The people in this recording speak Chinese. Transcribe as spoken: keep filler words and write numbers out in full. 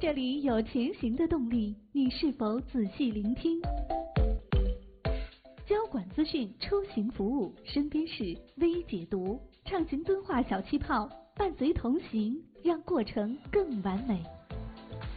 这里有前行的动力，你是否仔细聆听？交管资讯，出行服务，身边事微解读，畅行敦化小气泡，伴随同行，让过程更完美。